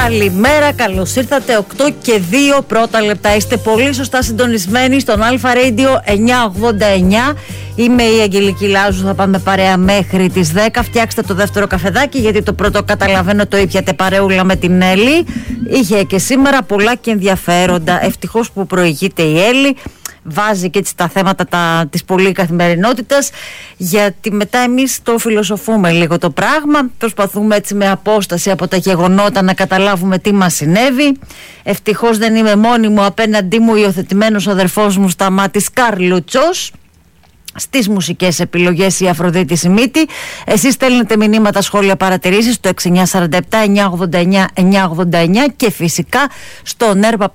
Καλημέρα, καλώς ήρθατε. 8 και 2 πρώτα λεπτά. Είστε πολύ σωστά συντονισμένοι στον Αλφα Radio 989. Είμαι η Αγγελική Λάζου, θα πάμε παρέα μέχρι τις 10. Φτιάξτε το δεύτερο καφεδάκι, γιατί το πρώτο καταλαβαίνω το ήπιατε παρεούλα με την Έλλη. Είχε και σήμερα πολλά και ενδιαφέροντα. Ευτυχώς που προηγείται η Έλλη. Βάζει και έτσι τα θέματα της πολύ καθημερινότητας, γιατί μετά εμείς το φιλοσοφούμε λίγο το πράγμα. Προσπαθούμε έτσι με απόσταση από τα γεγονότα να καταλάβουμε τι μας συνέβη. Ευτυχώς δεν είμαι μόνη μου, απέναντί μου υιοθετημένος αδερφός μου Σταμάτης Καρλούτσος. Στις μουσικές επιλογές η Αφροδίτη Σιμίτη. Εσείς στέλνετε μηνύματα, σχόλια, παρατηρήσεις στο 6947-989-989 και φυσικά στο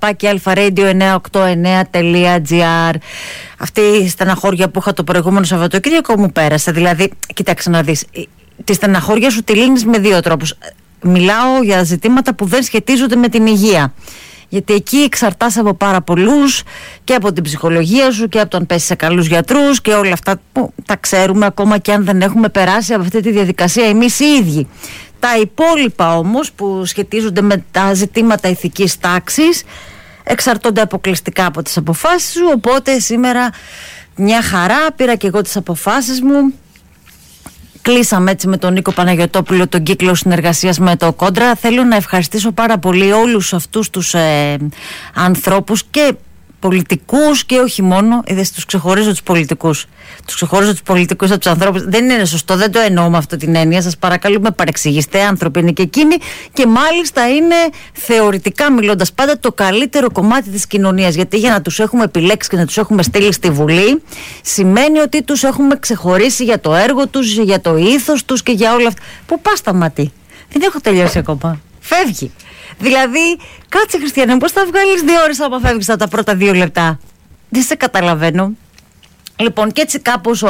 nerpapakialfaradio989.gr. Αυτή η στεναχώρια που είχα το προηγούμενο Σαββατοκύριακο μου πέρασε. Δηλαδή, κοίταξε να δεις, τη στεναχώρια σου τη λύνεις με δύο τρόπους. Μιλάω για ζητήματα που δεν σχετίζονται με την υγεία. Γιατί εκεί εξαρτάσαι από πάρα πολλούς, και από την ψυχολογία σου και από το αν πέσεις σε καλούς γιατρούς και όλα αυτά που τα ξέρουμε, ακόμα και αν δεν έχουμε περάσει από αυτή τη διαδικασία εμείς οι ίδιοι. Τα υπόλοιπα όμως που σχετίζονται με τα ζητήματα ηθικής τάξης εξαρτώνται αποκλειστικά από τις αποφάσεις σου. Οπότε σήμερα μια χαρά, πήρα και εγώ τις αποφάσεις μου. Κλείσαμε έτσι με τον Νίκο Παναγιωτόπουλο τον κύκλο συνεργασίας με το Κόντρα. Θέλω να ευχαριστήσω πάρα πολύ όλους αυτούς τους ανθρώπους και πολιτικούς και όχι μόνο. Είδες, τους ξεχωρίζω τους πολιτικούς. Τους ξεχωρίζω τους πολιτικούς από τους ανθρώπους. Δεν είναι σωστό, δεν το εννοώ με αυτή την έννοια. Σας παρακαλούμε, παρεξηγήστε. Άνθρωποι είναι και εκείνοι, και μάλιστα είναι θεωρητικά μιλώντας πάντα το καλύτερο κομμάτι της κοινωνίας. Γιατί για να τους έχουμε επιλέξει και να τους έχουμε στείλει στη Βουλή, σημαίνει ότι τους έχουμε ξεχωρίσει για το έργο τους, για το ήθος τους και για όλα αυτά. Πού πας, Σταματή? Δεν έχω τελειώσει ακόμα. Φεύγει. Δηλαδή, κάτσε Χριστιανέ, πώς θα βγάλεις 2 ώρες άμα φεύγεις από τα πρώτα 2 λεπτά? Δεν σε καταλαβαίνω. Λοιπόν, και έτσι κάπως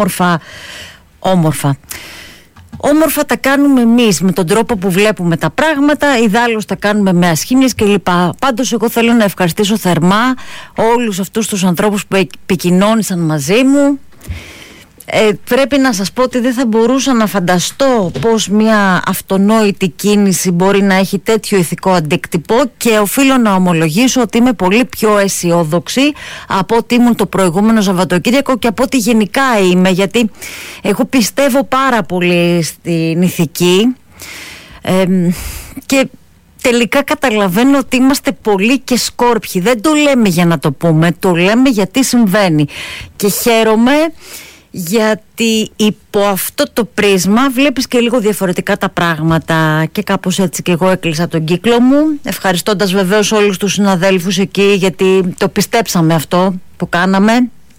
όμορφα τα κάνουμε εμείς με τον τρόπο που βλέπουμε τα πράγματα. Ιδάλλως τα κάνουμε με ασχήμιες κλπ. Πάντως εγώ θέλω να ευχαριστήσω θερμά όλους αυτούς τους ανθρώπους που επικοινώνησαν μαζί μου. Πρέπει να σας πω ότι δεν θα μπορούσα να φανταστώ πως μια αυτονόητη κίνηση μπορεί να έχει τέτοιο ηθικό αντίκτυπο, και οφείλω να ομολογήσω ότι είμαι πολύ πιο αισιόδοξη από ό,τι ήμουν το προηγούμενο Σαββατοκύριακο και από ό,τι γενικά είμαι, γιατί εγώ πιστεύω πάρα πολύ στην ηθική και τελικά καταλαβαίνω ότι είμαστε πολλοί και σκόρπιοι. Δεν το λέμε για να το πούμε, το λέμε γιατί συμβαίνει, και χαίρομαι γιατί υπό αυτό το πρίσμα βλέπεις και λίγο διαφορετικά τα πράγματα, και κάπως έτσι και εγώ έκλεισα τον κύκλο μου, ευχαριστώντας βεβαίως όλους τους συναδέλφους εκεί, γιατί το πιστέψαμε αυτό που κάναμε.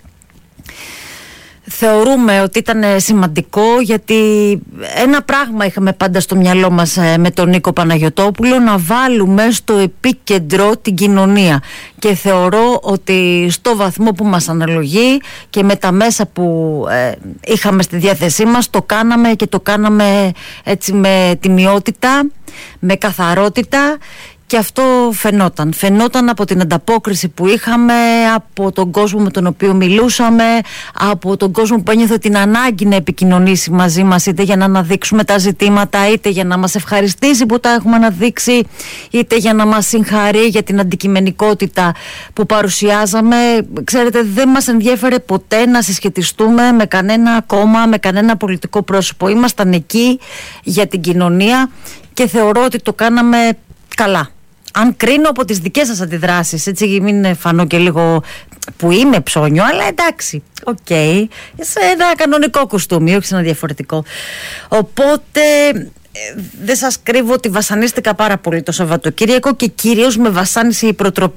Θεωρούμε ότι ήταν σημαντικό, γιατί ένα πράγμα είχαμε πάντα στο μυαλό μας με τον Νίκο Παναγιωτόπουλο, να βάλουμε στο επίκεντρο την κοινωνία, και θεωρώ ότι στο βαθμό που μας αναλογεί και με τα μέσα που είχαμε στη διάθεσή μας το κάναμε, και το κάναμε έτσι με τιμιότητα, με καθαρότητα. Και αυτό φαινόταν από την ανταπόκριση που είχαμε, από τον κόσμο με τον οποίο μιλούσαμε, από τον κόσμο που ένιωθε την ανάγκη να επικοινωνήσει μαζί μας, είτε για να αναδείξουμε τα ζητήματα, είτε για να μας ευχαριστήσει που τα έχουμε αναδείξει, είτε για να μας συγχαρεί για την αντικειμενικότητα που παρουσιάζαμε. Ξέρετε, δεν μας ενδιέφερε ποτέ να συσχετιστούμε με κανένα κόμμα, με κανένα πολιτικό πρόσωπο. Ήμασταν εκεί για την κοινωνία και θεωρώ ότι το κάναμε καλά. Αν κρίνω από τις δικές σας αντιδράσεις, έτσι μην φανώ και λίγο που είμαι ψώνιο, αλλά εντάξει, οκ, σε ένα κανονικό κουστούμι, όχι σε ένα διαφορετικό. Οπότε δεν σας κρύβω ότι βασανίστηκα πάρα πολύ το Σαββατοκύριακο, και κυρίως με βασάνισε η προτροπή